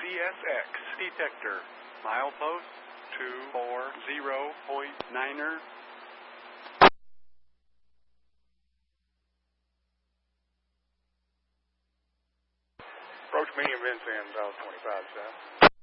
CSX detector. Milepost 240.9er. Approach medium Vincennes, 25 south.